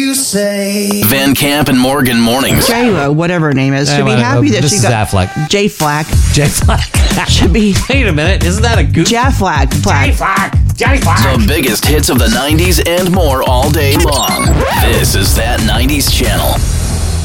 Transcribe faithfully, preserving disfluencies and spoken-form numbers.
You say Van Camp and Morgan mornings. Jay, uh, whatever her name is, should Eh, be well, happy uh, that she Missus got Affleck. Jay Flack. Jay Flack. Should be Wait a minute, isn't that a goof? Jeff Flack. Flack. Flack. Jay Flack. The biggest hits of the nineties and more all day long. This is That nineties Channel.